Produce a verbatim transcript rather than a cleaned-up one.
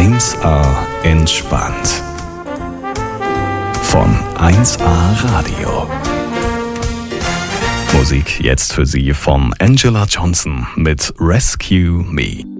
eins A entspannt. Von eins A Radio. Musik jetzt für Sie von Angela Johnson mit Rescue Me.